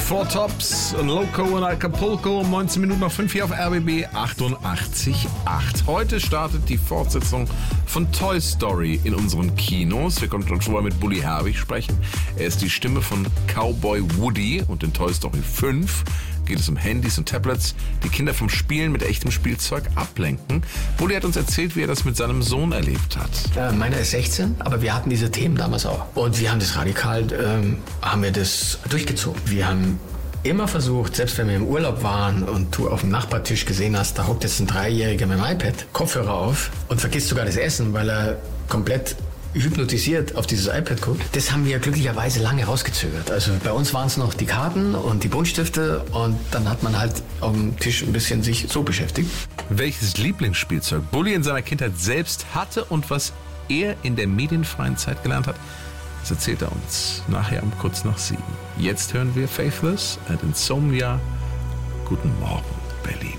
Four Tops, Loco und Acapulco, 19 Minuten nach 5 hier auf RBB 88.8. Heute startet die Fortsetzung von Toy Story in unseren Kinos. Wir konnten schon mal mit Bully Herbig sprechen. Er ist die Stimme von Cowboy Woody und in Toy Story 5 geht es um Handys und Tablets, die Kinder vom Spielen mit echtem Spielzeug ablenken. Bully hat uns erzählt, wie er das mit seinem Sohn erlebt hat. Meiner ist 16, aber wir hatten diese Themen damals auch. Und wir haben das radikal, haben wir das durchgezogen. Wir haben immer versucht, selbst wenn wir im Urlaub waren und du auf dem Nachbartisch gesehen hast, da hockt jetzt ein Dreijähriger mit dem iPad, Kopfhörer auf und vergisst sogar das Essen, weil er komplett hypnotisiert auf dieses iPad guckt. Das haben wir glücklicherweise lange rausgezögert. Also bei uns waren es noch die Karten und die Buntstifte und dann hat man halt auf dem Tisch ein bisschen sich so beschäftigt. Welches Lieblingsspielzeug Bully in seiner Kindheit selbst hatte und was er in der medienfreien Zeit gelernt hat, das erzählt er uns nachher um kurz nach 7. Jetzt hören wir Faithless and Insomnia. Guten Morgen, Berlin.